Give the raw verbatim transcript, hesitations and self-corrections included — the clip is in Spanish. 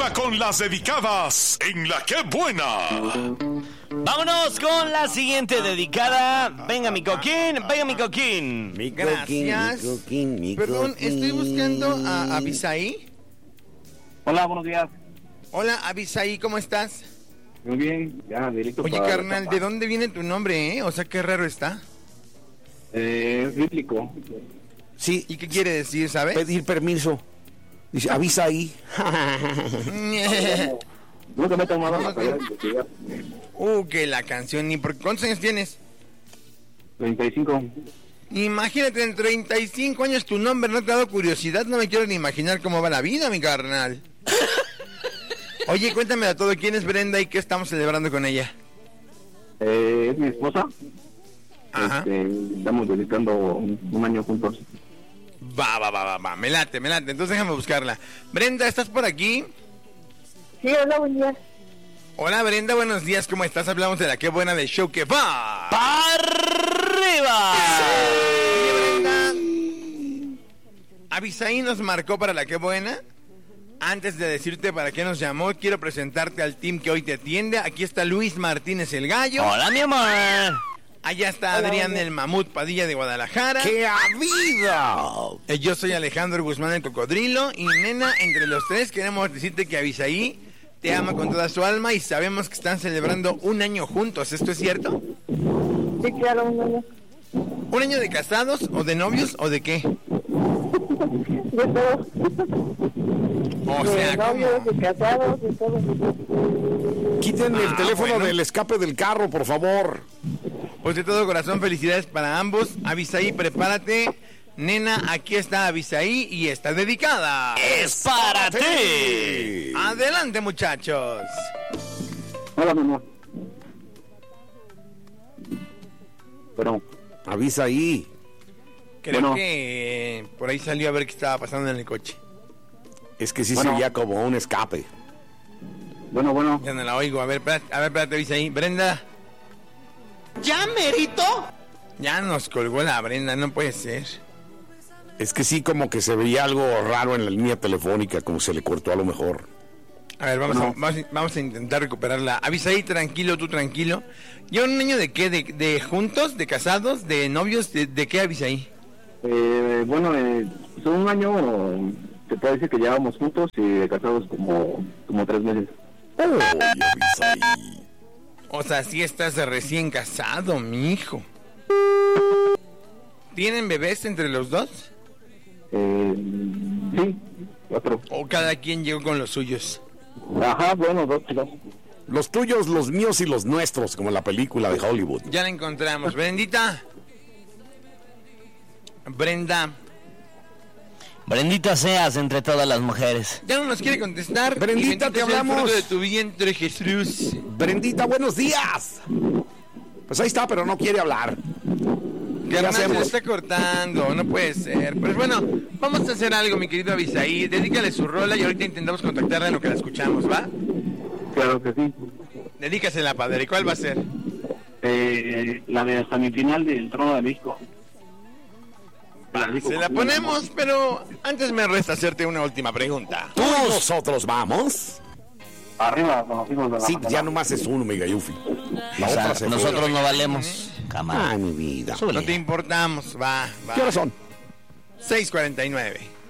Arriba con las dedicadas en La Qué Buena. Vámonos con la siguiente dedicada. Venga, mi coquín, venga, mi coquín. Mi Gracias. Mi coquín, mi Perdón, coquín. estoy buscando a Abisaí. Hola, buenos días. Hola, Abisaí, ¿cómo estás? Muy bien, ya, directo. Oye, para la carnal, chamba. ¿de dónde viene tu nombre, eh? O sea, qué raro está. Eh, es bíblico. Sí, ¿Y qué quiere decir, sabes? pedir permiso. Dice, avisa ahí. Nunca me he tomado la tarea de investigar. uh, que la canción, ni por ¿cuántos años tienes? treinta y cinco. Imagínate, en treinta y cinco años tu nombre no te ha dado curiosidad, no me quiero ni imaginar cómo va la vida, mi carnal. Oye, cuéntame de todo, ¿quién es Brenda y qué estamos celebrando con ella? Eh, es mi esposa. Ajá. Este, estamos dedicando un, un año juntos. Va, va, va, va, va, me late, me late, entonces déjame buscarla. Brenda, ¿estás por aquí? Sí, hola, buen día. Hola Brenda, buenos días, ¿cómo estás? Hablamos de La Qué Buena del show que va. ¡Arriba! Oye, Brenda, Abisaí nos marcó para La Qué Buena. Antes de decirte para qué nos llamó, quiero presentarte al team que hoy te atiende. Aquí está Luis Martínez el Gallo. Hola, mi amor. Allá está Adrián el Mamut Padilla de Guadalajara. ¡Qué habido! Eh, Yo soy Alejandro Guzmán el Cocodrilo. Y nena, entre los tres queremos decirte que Abisaí te ama con toda su alma y sabemos que están celebrando un año juntos. ¿Esto es cierto? Sí, claro, un año. ¿Un año de casados o de novios o de qué? De todo. O De sea, ¿cómo? novios, de casados, de todo. Quiten el Ah, teléfono bueno. del escape del carro, por favor. Pues de todo corazón, felicidades para ambos. Abisaí, prepárate. Nena, aquí está Abisaí y está dedicada. ¡Es para ti! Adelante, muchachos. Hola, mi amor. Pero, Avisa ahí. Creo Bueno. que eh, por ahí salió a ver qué estaba pasando en el coche. Es que sí Bueno. sería como un escape. bueno, bueno. Ya no la oigo. A ver, espérate, a ver, espérate, Abisaí. Brenda. ¿Ya, merito? Ya nos colgó la Brenda, no puede ser. Es que sí como que se veía algo raro en la línea telefónica, como se le cortó a lo mejor. A ver, vamos, Bueno. a, vamos, a, vamos a intentar recuperarla. Abisaí, tranquilo, tú tranquilo. ¿Ya un año de qué? ¿De, de juntos? ¿De casados? ¿De novios? ¿De, de qué, Abisaí? Eh, bueno, eh, son un año, se puede decir que llevamos juntos y de casados como, como tres meses. Oye, avisa ahí. O sea, sí estás recién casado, mi hijo. ¿Tienen bebés entre los dos? Eh, sí, cuatro. ¿O cada quien llegó con los suyos? Ajá, bueno, dos, dos. Los tuyos, los míos y los nuestros, como en la película de Hollywood. Ya la encontramos. Brendita. Brenda. Brendita seas entre todas las mujeres. Ya no nos quiere contestar. Brendita, Y bendito te sea el hablamos. fruto de tu vientre, Jesús. Brendita, buenos días. Pues ahí está, pero no quiere hablar. ¿Qué Carnal, se le hacemos? está cortando, no puede ser. Pues bueno, vamos a hacer algo, mi querido Abisaí. Dedícale su rola y ahorita intentamos contactarla en lo que la escuchamos, ¿va? Claro que sí. Dedícasela, padre. ¿Cuál va a ser? Eh, la de semifinal del Trono de México. Va, se la ponemos, pero antes me resta hacerte una última pregunta. ¿Tú y nosotros vamos? Arriba, con los hijos de la Sí, mañana. ya nomás es uno, Mega Yufi. La O sea, otra se fue. nosotros no valemos. Cámara. Ay, mi vida. Súbele. No te importamos, va, va. ¿Qué horas son? seis cuarenta y nueve.